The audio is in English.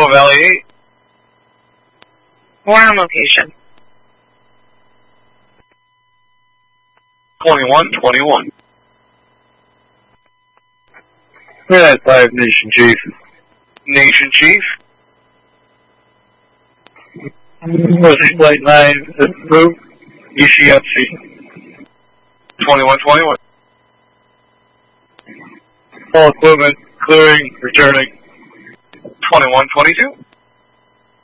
Shenandoah Valley 8. We're on location. 2121. We're at 5 Nation Chief. Nation Chief. Pussy Flight 9, move. ECFC. 2121. All equipment, clearing, returning. 2122.